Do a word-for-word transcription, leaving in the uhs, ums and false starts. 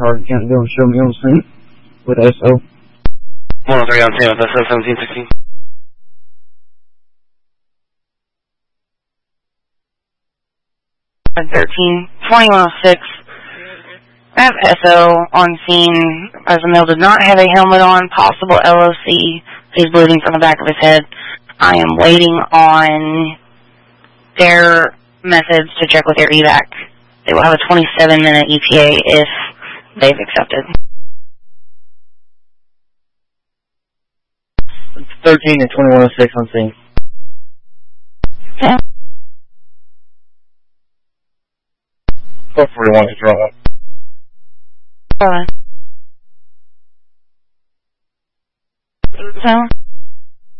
Hardin County Bill show me on scene with S O. one oh three on scene with S O seventeen sixteen. thirteen, twenty-one oh six. I have S O on scene as the male did not have a helmet on, possible L O C. He's bleeding from the back of his head. I am waiting on their methods to check with their evac. They will have a twenty-seven minute E T A if they've accepted. thirteen and twenty-one oh six on scene. Okay. four forty-one is wrong. Alright. So